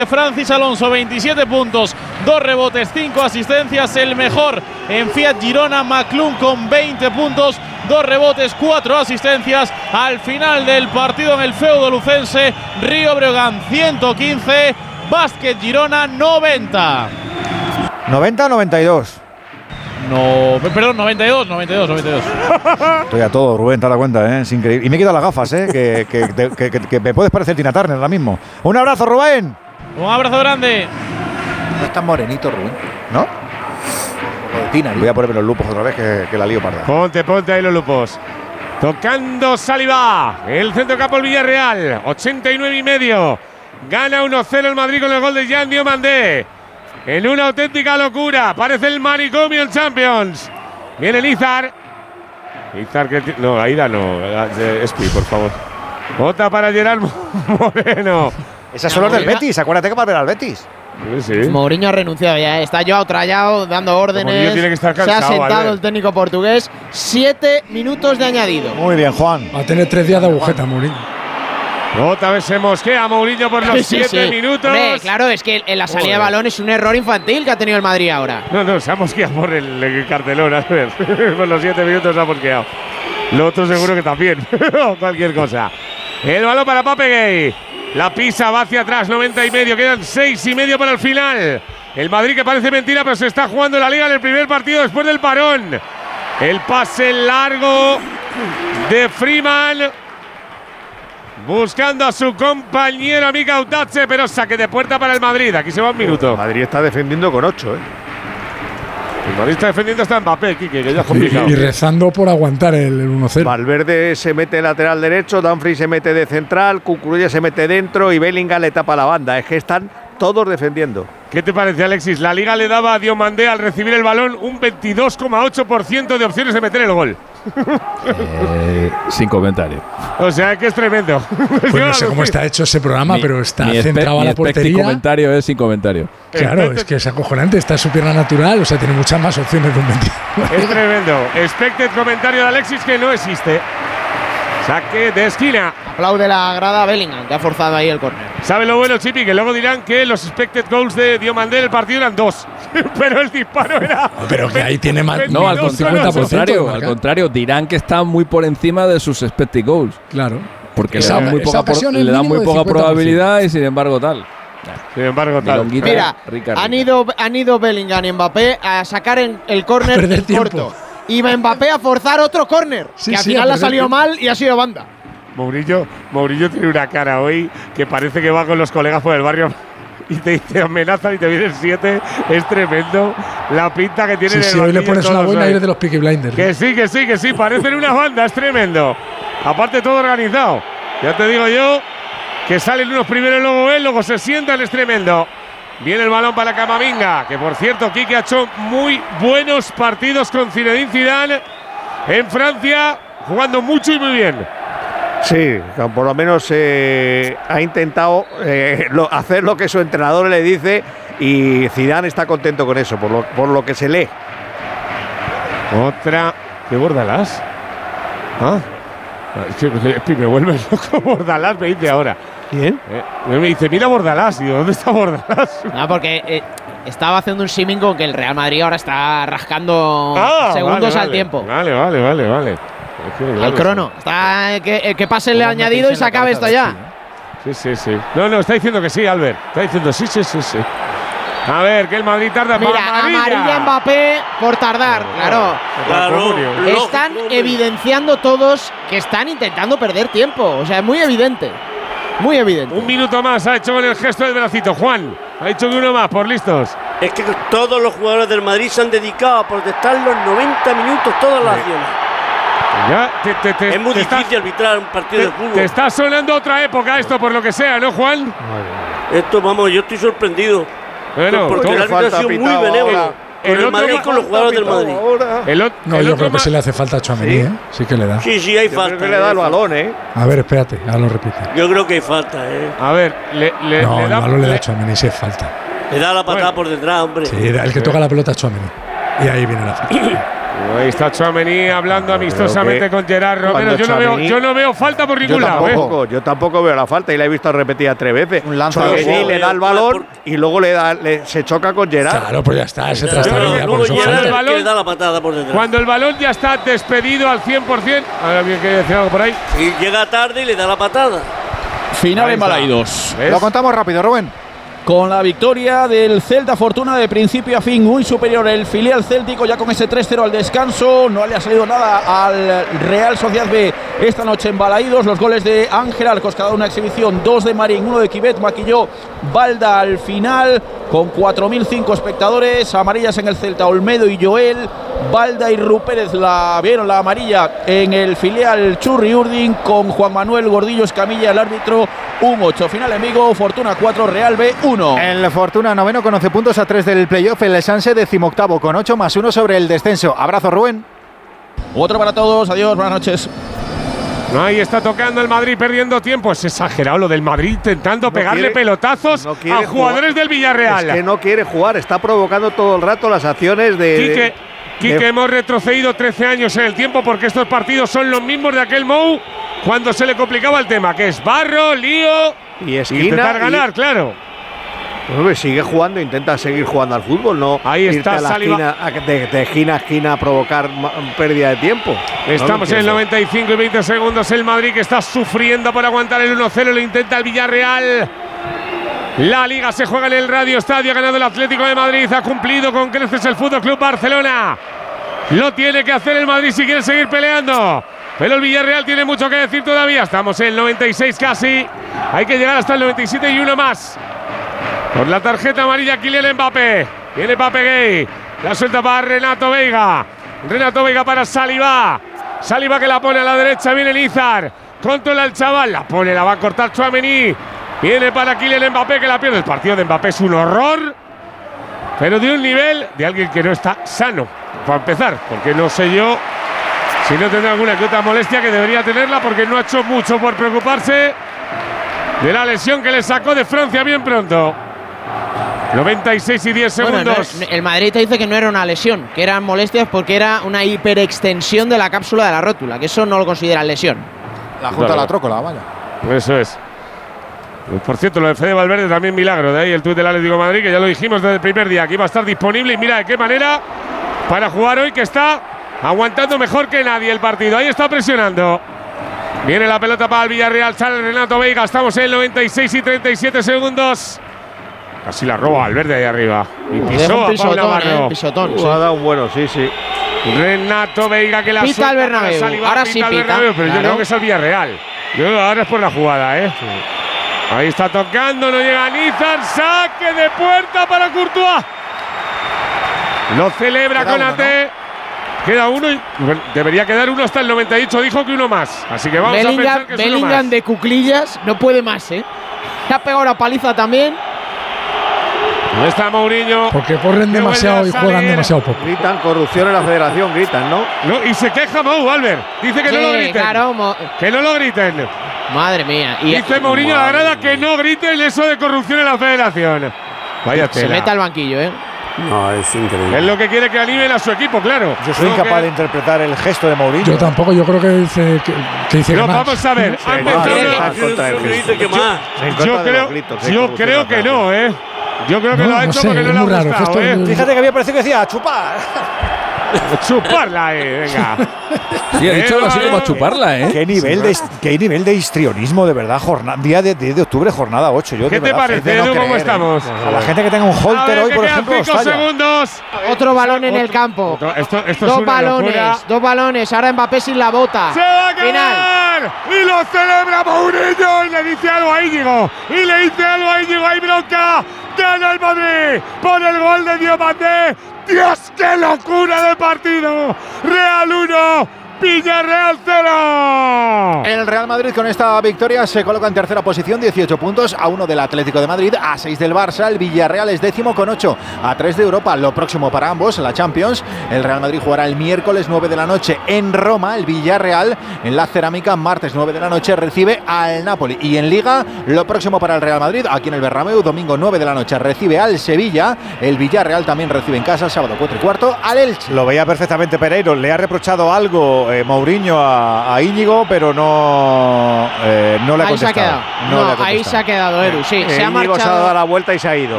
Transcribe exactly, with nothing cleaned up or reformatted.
Francis Alonso, veintisiete puntos, dos rebotes, cinco asistencias, el mejor en Fiat Girona. McClung con veinte puntos, dos rebotes, cuatro asistencias. Al final del partido en el feudo lucense, Río Breogán ciento quince, Básquet Girona noventa. ¿noventa o noventa y dos? No, perdón, noventa y dos, noventa y dos, noventa y dos. Estoy a todo, Rubén, te das cuenta, ¿eh? Es increíble. Y me he quitado las gafas, ¿eh? que, que, que, que, que me puedes parecer Tina Turner ahora mismo. Un abrazo, Rubén. Un abrazo grande. No es tan morenito, Rubén. ¿No? Tina, voy a ponerme los lupos otra vez, que, que la lío parda. Ponte, ponte ahí los lupos. Tocando Saliba, el centro campo del Villarreal, ochenta y nueve y medio. Gana uno cero el Madrid con el gol de Jean Diomandé. En una auténtica locura, parece el manicomio el Champions. Viene Lizar. Lizar que no, Aida no, Espi, por favor. Bota para Gerard Moreno. Esas son los del Betis, acuérdate que va a ver al Betis. Sí, sí. Mourinho ha renunciado ya, está Joao Trallao dando órdenes. Tiene que estar cansado, se ha sentado Albert. el técnico portugués. Siete minutos de añadido. Muy bien, Juan. Va a tener tres días de agujeta, Mourinho. Otra vez se mosquea Mourinho por los Sí, siete sí. minutos. Hombre, claro, es que en la salida Joder. de balón es un error infantil que ha tenido el Madrid ahora. No, no, se ha mosqueado por el, el cartelón, a ver. Por los siete minutos se ha mosqueado. Lo otro seguro que también. Cualquier cosa. El balón para Pape Gay. La pisa, va hacia atrás, noventa y medio. Quedan seis y medio para el final. El Madrid, que parece mentira, pero se está jugando la Liga en el primer partido después del parón. El pase largo de Freeman. Buscando a su compañero Mika Utache, pero saque de puerta para el Madrid. Aquí se va un minuto. El Madrid está defendiendo con ocho, ¿eh? El Madrid está defendiendo hasta Mbappé, Quique, que ya es complicado. Y, y rezando por aguantar el, el uno cero. Valverde se mete lateral derecho, Dumfries se mete de central, Cucurella se mete dentro y Bellingham le tapa la banda. Es que están todos defendiendo. ¿Qué te parece, Alexis? La Liga le daba a Diomandé al recibir el balón un veintidós coma ocho por ciento de opciones de meter el gol. Eh, sin comentario. O sea, que es tremendo. Pues no sé cómo está hecho ese programa, Mi- pero está mi centrado espe- a la mi expected portería. comentario es sin comentario. Claro, es que es acojonante. Está su pierna natural, o sea, tiene muchas más opciones de un veintidós. Es tremendo. Expected comentario de Alexis que no existe. Saque de esquina. Aplaude la grada a Bellingham, que ha forzado ahí el córner. ¿Sabe lo bueno, Chipi? Que luego dirán que los expected goals de Diomandé en el partido eran dos. Pero el disparo era. Pero que ahí tiene más. No, al veintidós contrario, al solo. contrario, de al marcar. contrario, dirán que está muy por encima de sus expected goals. Claro. Porque Esa- le dan muy esa poca, pro- ocasión es le dan mínimo muy de poca cincuenta por ciento. probabilidad y sin embargo tal. Sin embargo, tal. Milonguita, Mira, rica, han rica. ido, han ido Bellingham y Mbappé a sacar en el A córner perder tiempo. corto. Y Mbappé a forzar otro córner, Sí, que al sí, a final le ha perder salido tiempo. mal y ha sido banda. Mourinho, Mourinho tiene una cara hoy que parece que va con los colegas por el barrio y te, te amenazan y te vienen siete. Es tremendo la pinta que tiene. Sí, en el sí, hoy le banquillo pones una todos buena hoy. aire de los Peaky Blinders. Que sí, que sí, que sí, parecen una banda, es tremendo. Aparte todo organizado. Ya te digo yo que salen unos primero y luego él, luego se sientan, es tremendo. Viene el balón para Camavinga, que por cierto, Quique ha hecho muy buenos partidos con Zinedine Zidane en Francia, jugando mucho y muy bien. Sí, por lo menos eh, ha intentado eh, lo- hacer lo que su entrenador le dice y Zidane está contento con eso, por lo, por lo que se lee. Otra. ¿Qué Bordalás? Ah. Es que me- es que me vuelve loco Bordalás, me dice ahora. ¿Quién? Eh, me dice, mira Bordalás. Y digo, ¿dónde está Bordalás? No, porque eh, estaba haciendo un siming con que el Real Madrid ahora está rascando Ah, segundos vale, al vale. tiempo. Vale, vale, vale, vale. Es que, claro, Al crono. Está, eh, que, eh, que pase el ¿Cómo añadido metéis y en se la acabe cabeza esto de ya. Steve, Sí, sí, sí. No, no, está diciendo que sí, Albert. Está diciendo sí, sí, sí, sí. A ver, que el Madrid tarda. Mira, amarilla. amarilla Mbappé por tardar, claro. Claro. Están Lógico, evidenciando todos que están intentando perder tiempo. O sea, es muy evidente. Muy evidente. Un minuto más ha hecho con el gesto del bracito. Juan, ha dicho que uno más, por listos. Es que todos los jugadores del Madrid se han dedicado a protestar los noventa minutos, todas las acciones. Ya, te, te, te, Es muy te difícil está, arbitrar un partido te, de fútbol. te está sonando otra época esto, por lo que sea, ¿no, Juan? Esto, vamos, yo estoy sorprendido. Bueno, porque tú- el árbitro ha sido muy pitado benévolo ahora. con El el, otro Madrid y ma- con los jugadores del Madrid. el, ot- No, el yo otro creo que ma- se le hace falta a Tchouaméni, ¿eh? Sí que le da. Sí, sí, hay Yo falta. creo que le da hay el falta. balón, ¿eh? A ver, espérate, ahora lo repite. Yo creo que hay falta, ¿eh? A ver, le, le, No, le el da. balón le da a le- Tchouaméni, sí es falta. Le da la patada Bueno. por detrás, hombre. Sí, el que toca la pelota es Tchouaméni. Y ahí viene la falta. Ahí está Tchouaméni hablando amistosamente que con Gerard Romero. Yo no, veo, Tchouaméni- yo no veo falta por ningún Yo lado. tampoco, ¿eh? yo tampoco veo la falta y la he visto repetida tres veces. Un lanza Tchouaméni de le da el balón y luego le da, le- se choca con Gerard. Claro, pues ya está, se Yo creo que trastabilla por luego eso. llega falta. el balón. Que le da la patada por detrás. Cuando el balón ya está despedido al cien por cien. Ahora bien, ¿quiere decir algo por ahí? Y llega tarde y le da la patada. Final Ahí en está. Balaidos. ¿Ves? Lo contamos rápido, Rubén. Con la victoria del Celta Fortuna de principio a fin, muy superior el filial céltico, ya con ese tres cero al descanso. No le ha salido nada al Real Sociedad B esta noche en Balaídos. Los goles de Ángel Arcos, cada una exhibición, dos de Marín, uno de Quivet, maquilló Balda al final, con cuatro mil cinco espectadores. Amarillas en el Celta, Olmedo y Joel. Balda y Rupérez la vieron la amarilla en el filial Churri Urdin, con Juan Manuel Gordillo Escamilla el árbitro. Un ocho final en Vigo, Fortuna cuatro, Real B uno. El Fortuna noveno con once puntos a tres del playoff. El Sanse decimoctavo con ocho más uno sobre el descenso. Abrazo, Rubén. Otro para todos, adiós, buenas noches. Ahí está tocando el Madrid perdiendo tiempo. Es exagerado lo del Madrid intentando No pegarle quiere- pelotazos no quiere a jugadores jugar. del Villarreal. Es que no quiere jugar, está provocando todo el rato las acciones de. Quique, de- Quique, de- hemos retrocedido trece años en el tiempo porque estos partidos son los mismos de aquel Mou cuando se le complicaba el tema, que es barro, lío y y esquina. intentar y- ganar, claro. Hombre, sigue jugando, intenta seguir jugando al fútbol, no Ahí irte está a la Saliba. esquina, a- de, de esquina a esquina a provocar ma- pérdida de tiempo. No Estamos lo en el entiendo. noventa y cinco y veinte segundos. El Madrid que está sufriendo por aguantar el uno cero. Lo intenta el Villarreal. La Liga se juega en el Radio Estadio. Ha ganado el Atlético de Madrid. Ha cumplido con creces el Fútbol Club Barcelona. Lo tiene que hacer el Madrid si quiere seguir peleando. Pero el Villarreal tiene mucho que decir todavía. Estamos en el noventa y seis casi. Hay que llegar hasta el noventa y siete y uno más. Por la tarjeta amarilla, Kylian Mbappé. Viene Mbappé Gay. La suelta para Renato Veiga. Renato Veiga para Saliba. Saliba que la pone a la derecha. Viene Lizar. Controla el chaval. La pone, la va a cortar Tchouaméni. Viene para Kylian Mbappé que la pierde. El partido de Mbappé es un horror. Pero de un nivel de alguien que no está sano. Para empezar. Porque no sé yo si no tendrá alguna que otra molestia, que debería tenerla porque no ha hecho mucho por preocuparse de la lesión que le sacó de Francia bien pronto. noventa y seis y diez Bueno, segundos. no, el Madrid te dice que no era una lesión, que eran molestias porque era una hiperextensión de la cápsula de la rótula, que eso no lo consideran lesión. La junta Claro. a la trócola, vaya. Eso es. Por cierto, lo de Fede Valverde también milagro. De ahí el tuit del Atlético de Madrid, que ya lo dijimos desde el primer día, que iba a estar disponible. Y mira de qué manera para jugar hoy, que está aguantando mejor que nadie el partido. Ahí está presionando. Viene la pelota para el Villarreal. Sale Renato Veiga. Estamos en el noventa y seis y treinta y siete segundos. Casi la roba Valverde ahí arriba. Y Deja pisó un a Paula pisotón, Navarro. eh, pisotón, Uh, sí. ha dado un bueno, sí, sí. Renato Veiga que la Pita suelta al para Bernabéu. Saliba, Ahora pita sí al pita, Bernabéu, pero yo claro. creo que es al Villarreal. Yo creo que ahora es por la jugada, ¿eh? Ahí está tocando, no llega Nizar. Saque de puerta para Courtois. Lo celebra Queda con uno, A T. Queda uno y bueno, debería quedar uno hasta el noventa y ocho. Dijo que uno más. Así que vamos a Bellingham, pensar que es uno Bellingham más. de cuclillas no puede más, ¿eh? Le ha pegado una paliza también. No está Mourinho. Porque corren Que demasiado y vuelve a juegan salir. demasiado poco. Gritan corrupción en la federación, gritan, ¿no? No, y se queja Mou, Albert. Dice que Sí, no lo griten. claro, mo- Que no lo griten. Madre mía. Y Dice Mourinho a la grada que no griten eso de corrupción en la federación. Vaya se tela. mete al banquillo, ¿eh? No, es increíble. Es lo que quiere que animen a su equipo, claro. Yo soy No, incapaz que- de interpretar el gesto de Mourinho. Yo tampoco, yo creo que dice que, que dice No, que más. vamos a ver. Sí, ha no, empezado- no, que- no, en contra del que gesto. dice que más. En contra Yo de creo, los gritos, de yo corrupción creo en la que federación. no, ¿eh? Yo creo que No, lo ha no hecho sé, porque no es le ha muy raro, gustado, gesto ¿eh? muy- Fíjate que había parecido que decía chupar. Chuparla, eh, venga. Sí, ha dicho algo así Eh, como a chuparla, ¿eh? ¿Qué nivel, de, qué nivel de histrionismo, de verdad. Jornada, día de, diez de octubre, jornada ocho. Yo, ¿Qué de te verdad, parece, es de no Edu, cómo creer, estamos? ¿eh? A la gente que tenga un A holter ver, hoy, que por quedan ejemplo, cinco estalla. segundos. Otro balón en Otro- el campo. otro- esto, esto es Dos una balones, locura. dos balones. Ahora Mbappé sin la bota. ¡Se va a Final. acabar! Y lo celebra Mourinho y le dice algo a Íñigo. Y le dice algo a Íñigo. ¡Hay bronca! ¡Gana el Madrid! ¡Por el gol de Diomandé! ¡Dios, qué locura de partido! Real uno, Villarreal cero. El Real Madrid con esta victoria se coloca en tercera posición, dieciocho puntos, a uno del Atlético de Madrid, a seis del Barça. El Villarreal es décimo con ocho, a tres de Europa. Lo próximo para ambos, la Champions. El Real Madrid jugará el miércoles nueve de la noche en Roma. El Villarreal en la Cerámica, martes nueve de la noche, recibe al Napoli. Y en Liga, lo próximo para el Real Madrid, aquí en el Bernabéu, domingo nueve de la noche, recibe al Sevilla. El Villarreal también recibe en casa, sábado cuatro y cuarto, al Elche. Lo veía perfectamente Pereiro. Le ha reprochado algo eh, Mourinho a, a Íñigo, pero no, eh, no le ha ahí contestado. se ha quedado. No No, le ha ahí se ha quedado Edu, sí. Eh, se ha Íñigo marchado. se ha dado la vuelta y se ha ido.